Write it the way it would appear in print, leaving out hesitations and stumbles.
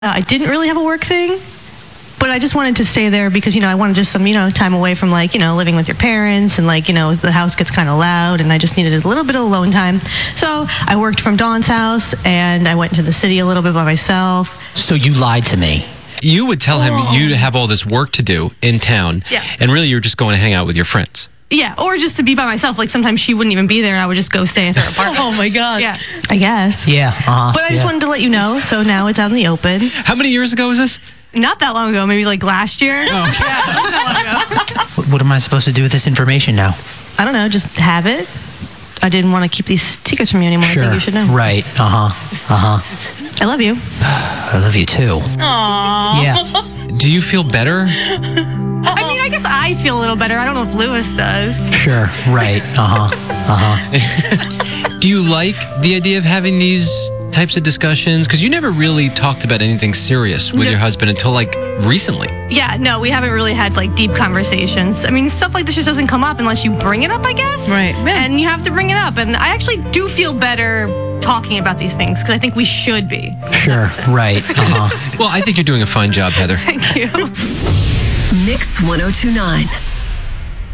I didn't really have a work thing, but I just wanted to stay there because, I wanted just some, time away from living with your parents and the house gets kind of loud and I just needed a little bit of alone time. So I worked from Dawn's house and I went to the city a little bit by myself. So you lied to me. You would tell him you have all this work to do in town. Yeah. And really you're just going to hang out with your friends. Yeah, or just to be by myself. Sometimes she wouldn't even be there and I would just go stay at her apartment. Oh my God. Yeah, I guess. Yeah. But I just wanted to let you know, so now it's out in the open. How many years ago was this? Not that long ago, maybe last year. Oh. Yeah, not that long ago. What am I supposed to do with this information now? I don't know, just have it. I didn't want to keep these secrets from you anymore. Sure. I think you should know. Right. I love you. I love you too. Aww. Yeah. Do you feel better? I guess I feel a little better. I don't know if Lewis does. Sure. Right. Do you like the idea of having these types of discussions? Because you never really talked about anything serious with your husband until recently. Yeah, no, we haven't really had deep conversations. Stuff like this just doesn't come up unless you bring it up, I guess. Right. And you have to bring it up. And I actually do feel better talking about these things because I think we should be. Sure. Right. Well, I think you're doing a fine job, Heather. Thank you. Mix 1029.